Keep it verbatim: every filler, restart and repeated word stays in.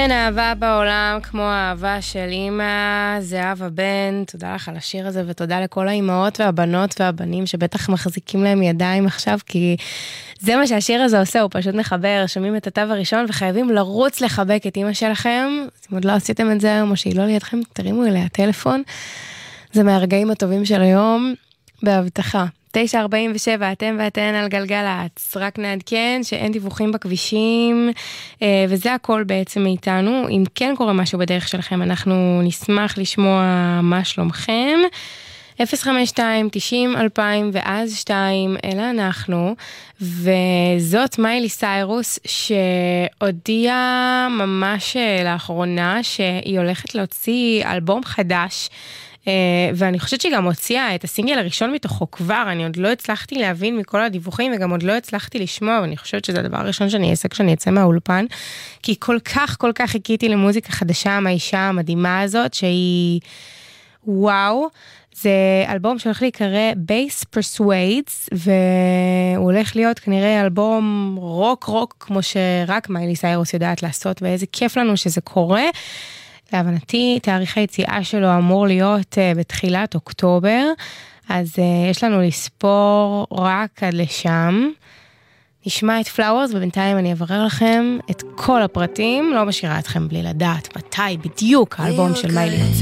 אין אהבה בעולם כמו האהבה של אמא, זהבה בן, תודה לך על השיר הזה, ותודה לכל האימהות והבנות והבנים שבטח מחזיקים להם ידיים עכשיו, כי זה מה שהשיר הזה עושה, הוא פשוט מחבר, שומעים את התו הראשון, וחייבים לרוץ לחבק את אמא שלכם, אם עוד לא עשיתם את זה היום, או שהיא לא לידכם, תרימו אליה טלפון, זה מהרגעים הטובים של היום, בהבטחה. תשע ארבעים ושבע, אתם ואתן על גלגלץ, רק נעדכן שאין דיווחים בכבישים, וזה הכל בעצם מאיתנו. אם כן קורה משהו בדרך שלכם, אנחנו נשמח לשמוע מה שלומכם. אפס חמש שתיים תשעים אלפיים ואז שתיים, אלה אנחנו, וזאת מיילי סיירוס שהודיעה ממש לאחרונה שהיא הולכת להוציא אלבום חדש, ואני חושבת שהיא גם הוציאה את הסינגל הראשון מתוכו כבר, אני עוד לא הצלחתי להבין מכל הדיווחים, וגם עוד לא הצלחתי לשמוע, ואני חושבת שזה הדבר הראשון שאני אעשה כשאני אצא מהאולפן, כי כל כך כל כך חיכיתי למוזיקה חדשה מהאישה המדהימה הזאת, שהיא וואו, זה אלבום שהולך להיקרא Bass Persuades, והוא הולך להיות כנראה אלבום רוק רוק, כמו שרק מיילי סיירוס יודעת לעשות, ואיזה כיף לנו שזה קורה. להבנתי, תאריך היציאה שלו אמור להיות uh, בתחילת אוקטובר, אז uh, יש לנו לספור רק עד לשם. נשמע את פלאוורס, ובינתיים אני אברר לכם את כל הפרטים, לא משאירה אתכם בלי לדעת מתי בדיוק האלבום של מיילי יוצא.